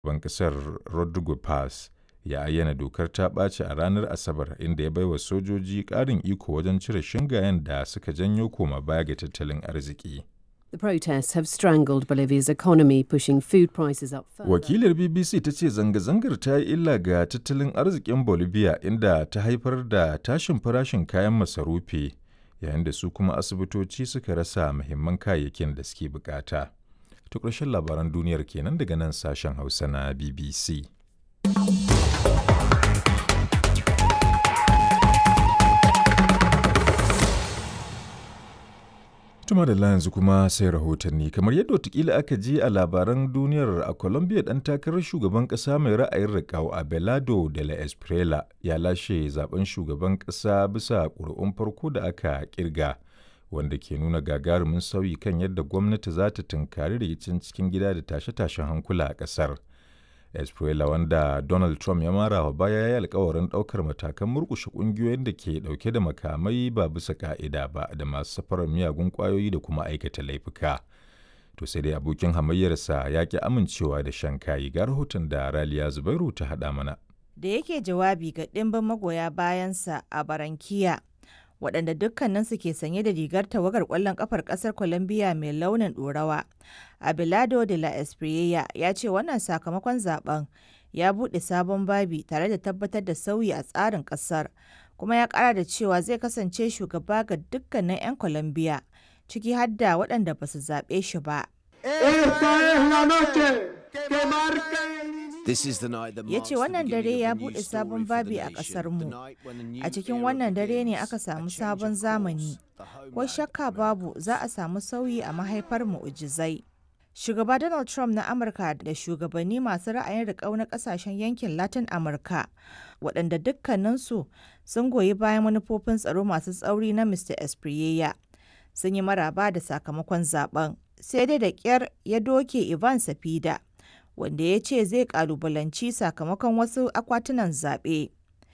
Shugaban ƙasar Rodrigo Paz ya ayyana dokar ta ɓaci a ranar Asabar, inda ya baiwa sojoji ƙarin iko wajen cire shingayen da suka janyo koma baya ga tattalin arziki. The protests have strangled Bolivia's economy, pushing food prices up further. Wakilar BBC ta ce zanga-zangar ta yi illa ga tattalin arzikin Bolivia, inda ta haifar da tashin farashin kayan masarufi, yayin da su kuma asibitoci suka rasa muhimman kayayyakin da suke bukata. Ta ƙarshen labaran duniyar kenan daga nan sashen Hausa na BBC. Tuma da yanzu kuma sai rahotanni. Kamar yadda watakila aka ji a labaran duniyar, a Colombia ɗan takarar shugaban ƙasa mai ra'ayin riƙau Abelardo de la Espriella ya lashe zaben shugaban ƙasa bisa ƙuri'un farko da aka ƙirga, wanda ke nuna gagarumin sauyi kan yadda gwamnati za ta tunkari rikicin cikin gida da tashe-tashen hankula a ƙasar. Espriella, wanda Donald Trump ya mara wa baya, ya yi alkawarin ɗaukar matakan murƙushe ƙungiyoyin da ke ɗauke da makamai ba bisa ƙa'ida ba da masu safarar miyagun ƙwayoyi da kuma aikata laifuka. To sai dai abokin hamayyarsa ya ƙi amincewa da shan kayi. Ga rahoton da Raliya Zubairu ta haɗa mana. Da yake jawabi ga ɗimbin magoya bayansa a Barankiya, waɗanda dukkaninsu ke sanye da rigar tawagar ƙwallon ƙafar ƙasar Colombia mai launin ɗorawa. Abelardo de la Espriella ya ce wannan sakamakon zaben ya buɗe sabon babi tare da tabbatar da sauyi a tsarin ƙasar, kuma ya ƙara da cewa zai kasance shugaba ga dukkanin 'yan Colombia, ciki har da waɗanda ba su zaɓe shi ba. Ya ce wannan dare ya buɗe sabon babi a ƙasarmu. A cikin wannan dare ne aka samu sabon zamani. Ko shakka babu za a samu sauyi a mahaifar mu'ujizai. Shugaba Donald Trump na Amurka da shugabanni masu ra'ayin riƙau na ƙasashen yankin Latin Amurka, waɗanda dukkaninsu sun goyi bayan manufofin tsaro masu tsauri na Mr. Espriella, sun yi maraba da sakamakon zaben. Sai dai da ƙyar ya doke Ivan Cepeda, wanda ya ce zai kalubalanci sakamakon wasu akwatunan zaɓe.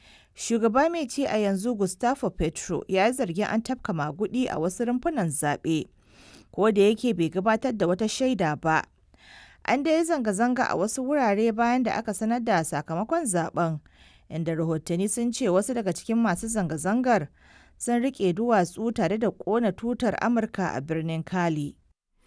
Shugaba mai ci a yanzu Gustavo Petro ya yi zargin an tafka magudi a wasu rumfunan zaɓe, ko da yake bai gabatar da wata shaida ba. An dai zanga-zanga a wasu wurare bayan da aka sanar da sakamakon zaben, inda rahotanni sun ce wasu daga cikin masu zanga-zangar sun riƙe duwatsu tare da ƙona tutar Amurka a birnin Cali.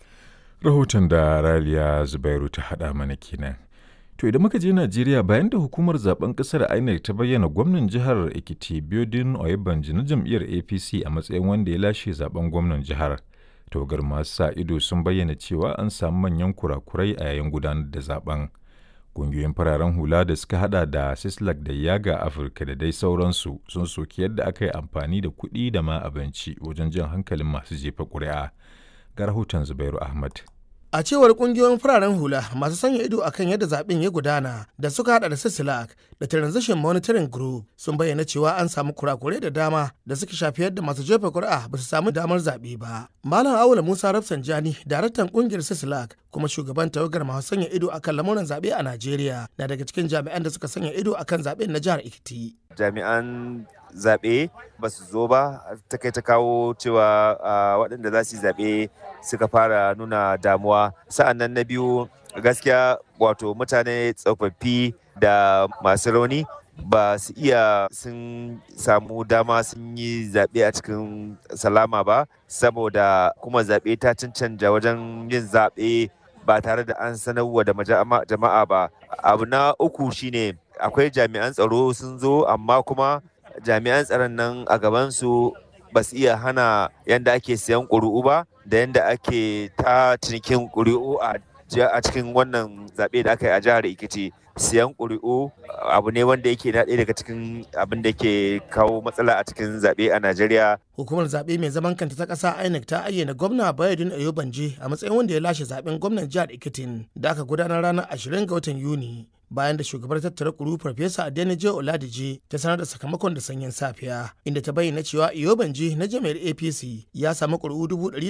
Rahoton da Raliya Zubairu ta haɗa mana kenan. To idan muka je Najeriya, bayan da hukumar zaben ƙasar INEC ta bayyana gwamnan jihar Ekiti Biodun Oyebanji na jam'iyyar APC a matsayin wanda ya lashe zaben gwamnan jihar, tawagar masu sa ido sun bayyana cewa an samu manyan kurakurai a yayin gudanar da zaben. Ƙungiyoyin fararen hula da suka hada da Sislak da Yaga Afirka da dai sauransu sun soki yadda aka yi amfani da kuɗi da ma abinci wajen jan hankalin masu jefa ƙuri'a. Ga rahoton Zubairu Ahmad. A cewar kungiyoyin fararen hula masu sanya ido akan yadda zaben ya gudana da suka hada da Sisilak da Transition Monitoring Group sun bayyana cewa an samu kurakurai da dama da suka shafi yadda masu jefa kuri'a ba su samu damar zaɓe ba. Malam Awula Musa Rafsanjani, daraktan kungiyar Sisilak kuma shugaban tawagar masu sanya ido akan lamuran zaɓe a Najeriya, na daga cikin jami'an da suka sanya ido akan zaben na jihar Ekiti. Jami'an zaɓe ba su zo ba, ta kai ta kawo cewa waɗanda za su yi zaɓe suka fara nuna damuwa. Sa'an nan na biyu, gaskiya wato mutane tsofaffi da masu rauni ba su iya sun samu dama sun yi zaɓe a cikin salama ba, saboda kuma zaɓe ta cancanja wajen yin zaɓe ba tare da an sanarwa da jama'a ba. Abu na uku shine akwai jami'an tsaro sun zo, amma kuma jami'an tsaron nan a gabansu ba su iya hana yadda ake siyan ƙuri'u ba da yadda ake ta cinikin ƙuri'u a cikin wannan zaɓe da aka yi a jihar Ekiti. Siyan ƙuri'u abu ne wanda yake na ɗaya daga cikin abin da ke kawo matsala a cikin zaɓe a Najeriya. Hukumar zaɓe mai zaman kanta ta ƙasa INEC ta ayyana gwamna Bayodun Oyebanji a matsayin wanda ya lashe zaɓen gwamnan jihar Ekiti da aka gudanar ranar 20 ga watan Yuni, bayan da shugabar tattara ƙuri'u Farfesa Adenije Oladije ta sanar da sakamakon da sanyin safiya, inda ta bayyana cewa Oyebanji na jami'ar APC ya samu ƙuri'u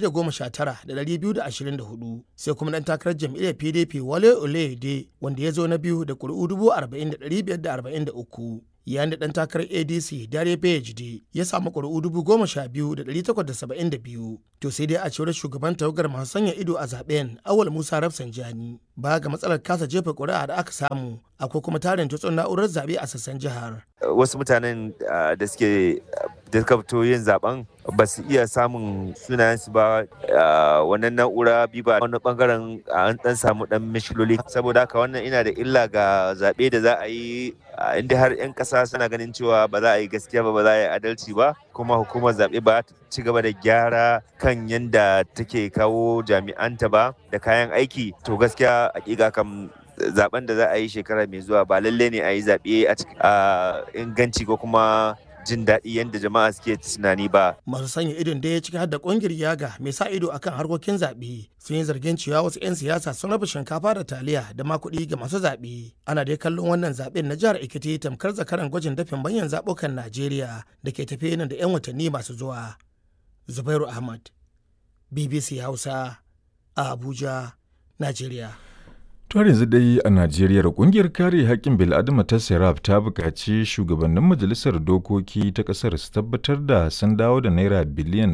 119,224, sai kuma ɗan takarar jam'iyyar PDP Wale Oluyede wanda ya zo na biyu da ƙuri'u 40,543. yayin da ɗan takarar ADC Dare Bayejide ya samu ƙuri'u 12,872. To sai dai a cewar shugaban tawagar masu sanya ido a zaben Awal Musa Rafsanjani, ba ga matsalar kasa jefa ƙuri'a da aka samu, akwai kuma tarin tutsun na'urar zaɓe a sassan jihar. Wasu mutanen da suka fito yin zaben ba su iya samun sunayensu ba, wannan na'ura biba wani bangaren an dan samu dan mishiloli, saboda haka wannan ina da illa ga zaɓe da za a yi, inda har 'yan ƙasa suna ganin cewa ba za a yi gaskiya ba za a yi adalci ba, kuma hukumar zaɓe ba ta ci gaba da gyara kan yadda take kawo jami'anta ba da kayan aiki, to gaskiya hakika kam zaben da za a yi shekara mai zuwa ba lalle ne a yi zaɓe a cikin inganci ko kuma jin daɗi yadda jama'a suke tunani ba. Masu sanya idon da ya ciki har da ƙungiyar Yaga mai sa ido akan harkokin zaɓe sun yi zargin cewa wasu 'yan siyasa sun raba shinkafa da taliya da ma kuɗi ga masu zaɓe. Ana dai kallon wannan zaɓen na jihar Ekiti tamkar zakaran gwajin dafin manyan zaɓukan Najeriya da ke tafe nan da 'yan watanni masu zuwa. Zubairu Ahmad, BBC Hausa, a Abuja, Najeriya. Har yanzu dai a Najeriya kungiyar kare haƙƙin bil'adama ta Serap ta buƙaci shugabannin majalisar dokoki ta ƙasar su tabbatar da sun dawo da naira biliyan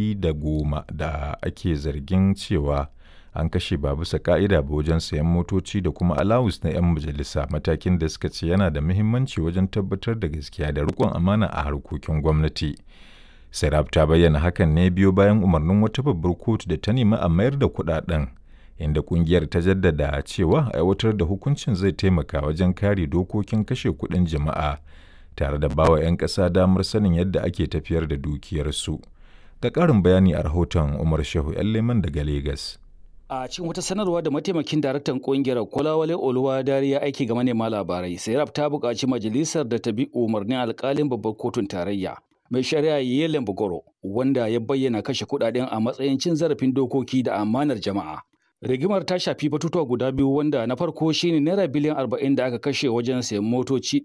110 da ake zargin cewa an kashe ba bisa ka'ida ba wajen sayan motoci da kuma alawus na 'yan majalisa, matakin da suka ce yana da muhimmanci wajen tabbatar da gaskiya da riƙon amana a harkokin gwamnati. Serap ta bayyana hakan ne biyo bayan umarnin wata babbar kotu da ta nemi a mayar da kuɗaɗen, inda kungiyar ta jaddada cewa aiwatar da hukuncin zai taimaka wajen kare dokokin kashe kuɗin jama'a tare da bawa 'yan ƙasa damar sanin yadda ake tafiyar da dukiyarsu. Ga ƙarin bayani a rahoton Umar Shehu 'yan Leman daga Legas. A cikin wata sanarwa da mataimakin daraktan kungiyar Kolawale Oluwadari ya aiki ga manema labarai, Serap ta buƙaci majalisar da ta bi umarnin alƙalin babbar kotun tarayya mai shari'a Yelen Bugoro, wanda ya bayyana kashe kuɗaɗen a matsayin cin zarafin dokoki da amanar jama'a. Rigimar ta shafi batutuwa guda biyu, wanda na farko shine naira biliyan 40 da aka kashe wajen sayan motoci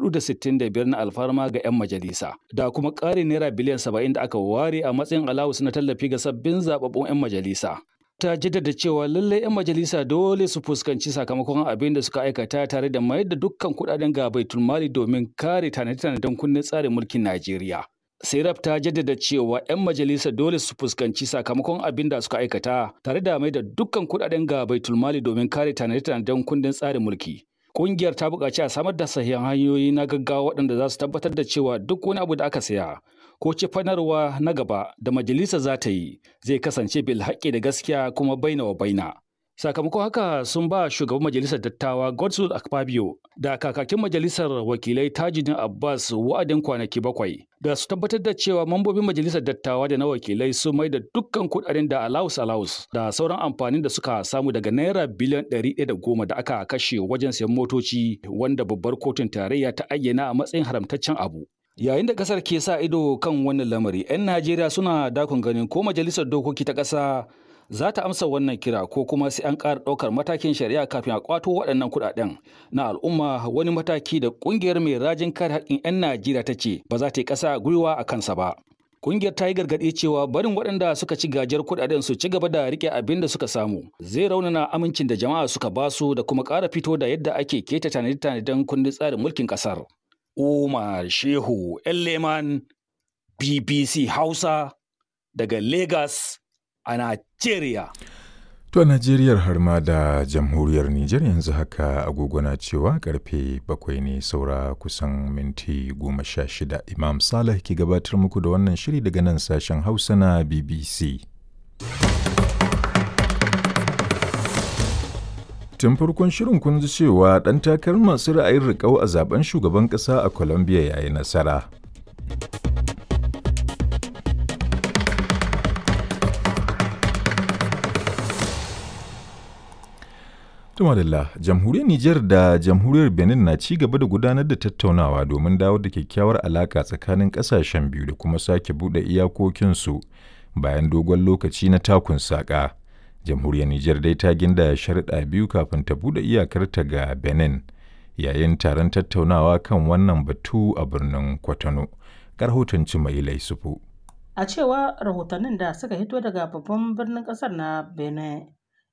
465 na alfarma ga 'yan majalisa, da kuma ƙarin naira biliyan 70 da aka ware a matsayin alawus na tallafi ga sabbin zababbun 'yan majalisa. Ta jaddada cewa lallai 'yan majalisa dole su fuskanci sakamakon abin da suka aikata tare da mayar da dukkan kuɗaɗen ga baitulmali domin kare tanade-tanaden kundin tsarin mulkin Najeriya. Serap ta jaddada cewa 'yan majalisa dole su fuskanci sakamakon abin da suka aikata tare da mai da dukkan kuɗaɗen ga baitulmali domin kare tanade-tanaden kundin tsarin mulki. Ƙungiyar ta buƙaci a samar da sahihan hanyoyi na gaggawa waɗanda za su tabbatar da cewa duk wani abu da aka saya ko cefanarwa na gaba da majalisa za ta yi zai kasance bil haƙƙi da gaskiya kuma baina wa baina. Sakamakon haka sun ba shugaban majalisar dattawa Godswill Akpabio da kakakin majalisar wakilai Tajuddin Abbas wa'adin kwanaki 7 da su tabbatar da cewa mambobin majalisar dattawa da na wakilai sun mai da dukkan kudaden da alawus da sauran amfanin da suka samu daga naira biliyan 110 da aka kashe wajen sayan motoci, wanda babbar kotun tarayya ta ayyana a matsayin haramtaccen abu. Yayin da kasar ke sa ido kan wannan lamari, 'yan Najeriya suna dakon ganin ko majalisar dokoki ta ƙasa za ta amsa wannan kira ko kuma sai an ƙara ɗaukar matakin shari'a kafin a ƙwato waɗannan kuɗaɗen na al'umma, wani mataki da ƙungiyar mai rajin kare haƙƙin 'yan Najeriya ta ce ba za ta yi ƙasa gwiwa a kansa ba. Ƙungiyar ta yi gargaɗi cewa barin waɗanda suka ci gajiyar kuɗaɗen su ci gaba da riƙe abin da suka samu zai raunana amincin da jama'a suka basu da kuma ƙara fito da yadda ake keta tanade-tanaden kundin tsarin mulkin ƙasar. Umar Shehu 'yan Leman, BBC Hausa daga Lagos a Najeriya. To a Najeriyar har ma da jamhuriyar Nijar yanzu haka agogo na cewa karfe 7 ne saura kusan minti 16. Imam Saleh ke gabatar muku da wannan shiri daga nan sashen Hausa na BBC. Tun farkon shirin kun ji cewa ɗan takarar masu ra'ayin riƙau a zaben shugaban ƙasa a Colombia ya yi nasara. Tumadalla, jamhuriyar Nijar da jamhuriyar Benin na ci gaba da gudanar da tattaunawa domin dawo da kyakkyawar alaƙa tsakanin ƙasashen biyu da kuma sake buɗe iyakokinsu bayan dogon lokaci na takun saƙa. Jamhuriyar Nijar dai ta ginda sharuɗa biyu kafin ta buɗe iyakarta ga Benin yayin taron tattaunawa kan wannan batu a birnin Kwatano. Rahoton Cimailai Sufu. A cewa rahotannin da suka hito daga babban birnin ƙasar na Benin,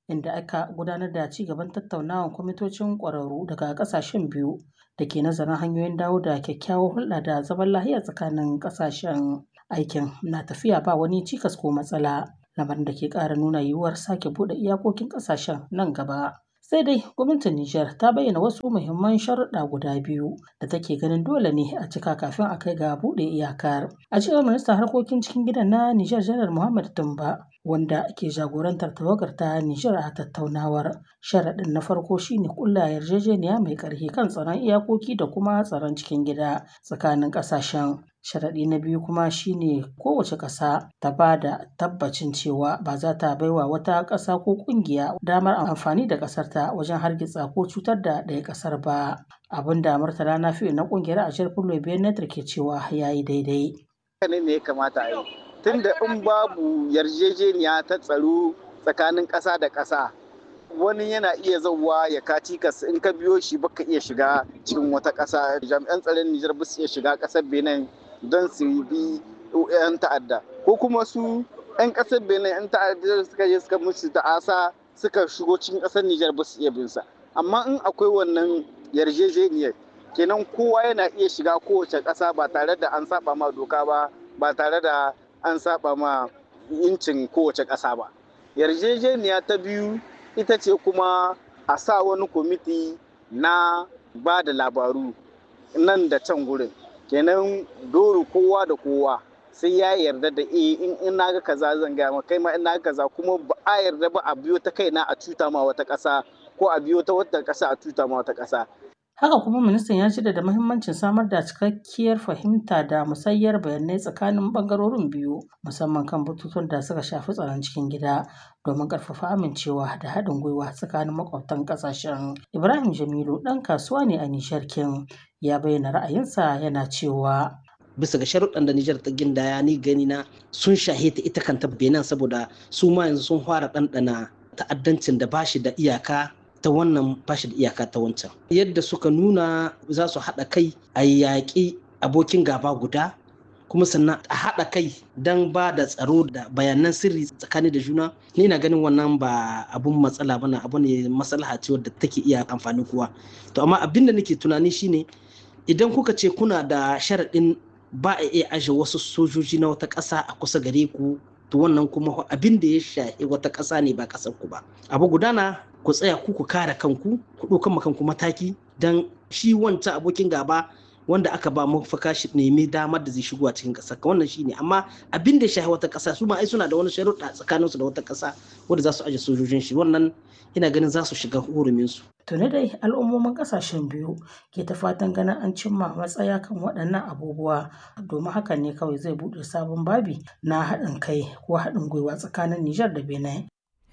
inda aka gudanar da ci gaban tattaunawar kwamitocin ƙwararru daga ƙasashen biyu da ke nazarin hanyoyin dawo da kyakkyawar hulɗa da zaman lafiya tsakanin ƙasashen. Aikin na tafiya ba wani cikas ko matsala, lamarin da ke ƙara nuna yiwuwar sake buɗe iyakokin ƙasashen nan gaba. Sai dai gwamnatin Nijar ta bayyana wasu muhimman sharuɗa guda biyu da take ganin dole ne a cika kafin a kai ga buɗe iyakar. A cewar ministan harkokin cikin gidan na Nijar Janar Muhammad Tumba, wanda ke jagorantar tawagar ta Nijar a tattaunawar. Sharaɗin na farko shine ƙulla yarjejeniya mai ƙarfi kan tsaron iyakoki da kuma tsaron cikin gida tsakanin ƙasashen. Sharaɗi na biyu kuma shine kowace ƙasa ta ba da tabbacin cewa ba za ta baiwa wata ƙasa ko ƙungiya damar amfani da ƙasarta wajen hargitsa ko cutar da ɗaya ƙasar ba. Abin da Murtala Nafi'u na ƙungiyar Ashir Fulbe Benetir ke cewa ya yi daidai. Ne ya kamata a yi. Tunda in babu yarjejeniya ta tsaro tsakanin ƙasa da ƙasa, wani yana iya zauwa ya kaci kas in ka biyo shi baka iya shiga cikin wata ƙasa. Jami'an tsaron Nijar ba su iya shiga ƙasar Benin don su bi 'yan ta'adda, ko kuma su 'yan ƙasar Benin 'yan ta'adda suka je suka musu ta'asa suka shigo cikin ƙasar Nijar ba su iya bin sa. Amma in akwai wannan yarjejeniyar, kenan kowa yana iya shiga kowace ƙasa ba tare da an saba ma doka ba tare da an saba ma incin kowace ƙasa ba. Yarjejeniya ta biyu ita ce kuma a sa wani kwamiti na ba da labaru nan da can gurin. Kenan dole kowa da kowa sai ya yarda da in na ga kaza zan gaya ma kai ma in na ga kaza, kuma ba a yarda ba a biyo ta kaina a cuta ma wata ƙasa ko a biyo ta wata ƙasa a cuta ma wata ƙasa. Haka kuma ministan ya jaddada muhimmancin samar da cikakkiyar fahimta da musayyar bayanai tsakanin ɓangarorin biyu, musamman kan batutuwan da suka shafi tsaron cikin gida, domin ƙarfafa amincewa da haɗin gwiwa tsakanin makwabtan ƙasashen. Ibrahim Jamilu ɗan kasuwa ne a Nijar kin, ya bayyana ra'ayinsa yana cewa bisa ga sharuɗan da Nijar ta gindaya, ni gani na sun shahe ta ita kanta Benin, saboda su ma yanzu sun fara ɗanɗana ta'addancin da bashi da iyaka ta wannan, bashi da iyaka ta wancan. Yadda suka nuna za su haɗa kai a yaƙi abokin gaba guda, kuma sannan a haɗa kai don ba da tsaro da bayanan sirri tsakani da juna. Ni na ganin wannan ba abun matsala bane, abu ne maslaha ce wadda take iya amfani kowa. To amma abin da nake tunani shine, idan kuka ce kuna da sharaɗin ba a iya aje wasu sojoji na wata ƙasa a kusa gare ku, to wannan kuma abin da ya shafi wata ƙasa ne ba ƙasar ku ba. Abu gudana ku tsaya ku kare kanku, ku ɗaukan kanku mataki don shi wancan abokin gaba wanda aka ba mafaka shi nemi damar da zai shigo a cikin ƙasar ka, wannan shine. Amma abin da ya shafi wata ƙasa, su ma ai suna da wani sharuɗa tsakaninsu da wata ƙasa wanda za su aje sojojin shi, wannan ina ganin za su shiga hurumin su. Tuni dai al'ummomin ƙasashen biyu ke ta fatan ganin an cimma matsaya kan waɗannan abubuwa, domin hakan ne kawai zai buɗe sabon babi na haɗin kai ko haɗin gwiwa tsakanin Nijar da Benin.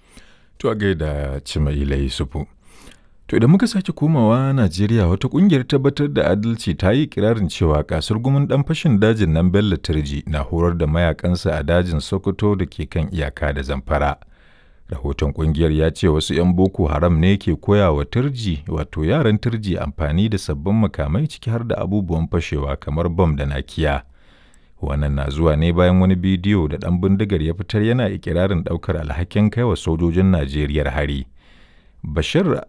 To a gaida Cimaila Yusufu. To idan muka sake komawa Najeriya, wata ƙungiyar tabbatar da adalci ta yi kirarin cewa kasar gumin ɗan fashin dajin nan Bello Turji na horar da mayakansa a dajin Sokoto da ke kan iyaka da Zamfara. Rahoton ƙungiyar ya ce wasu 'yan Boko Haram ne ke koya wa Turji, wato yaran Turji, amfani da sabbin makamai ciki har da abubuwan fashewa kamar bam da nakiya. Wannan na zuwa ne bayan wani bidiyo da ɗan bindigar ya fitar yana ikirarin ɗaukar alhakin kai wa sojojin Najeriya hari. Bashar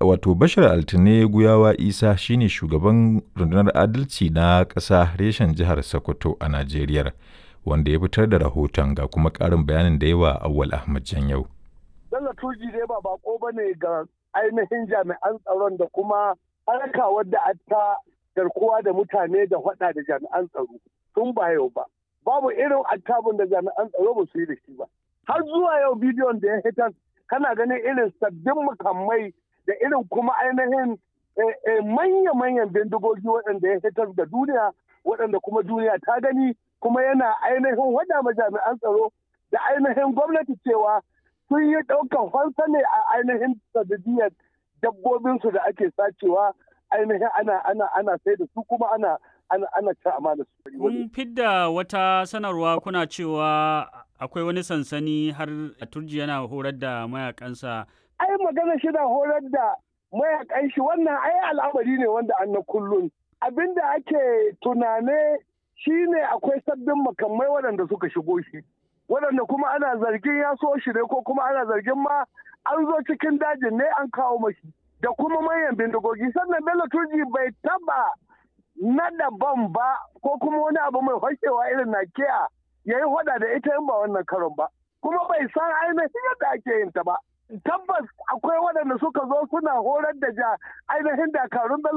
Altine Guyawa Isa shine shugaban rundunar adalci na ƙasa reshen jihar Sokoto a Najeriya, wanda ya fitar da rahoton, ga kuma ƙarin bayanin da yawa Awwal Ahmad Janyau. Bello Turji dai ba bako ba ne ga ainihin jami'an tsaron da kuma harka wadda ta garkuwa da mutane da faɗa da jami'an tsaro tun ba yau ba. Babu irin attabun da jami'an tsaro ba su yi da shi ba. Har zuwa yau bidiyon da ya hitar kana ganin irin sabbin makamai da irin kuma ainihin manya-manyan bindigogi waɗanda ya hitar da duniya, waɗanda kuma duniya ta gani, kuma yana ainihin wada ma jami'an tsaro da ainihin gwamnati cewa sun yi ɗaukan fansa ne a ainihin sadadiyar dabbobinsu da ake sacewa, ainihin ana sai da su kuma ana ci amana su. Kun fidda wata sanarwa kuna cewa akwai wani sansani har a Turji yana horar da mayakansa. Ai magana shi na horar da mayakan shi, wannan ai al'amari ne wanda an na kullum. Abinda ake tunane shine akwai sabbin makamai waɗanda suka shigo shi, waɗanda kuma ana zargin ya so shi ne, ko kuma ana zargin ma an zo cikin dajin ne an kawo mashi da kuma manyan bindigogi. Sannan Bello Turji bai taba nada bam ba ko kuma wani abu mai fashewa irin nakiya ya yi hada da ita in ba wannan karon ba, kuma bai san ainihin yadda ake yin ta ba. Tabbas akwai waɗanda suka zo suna horar da ainihin dakarun Bello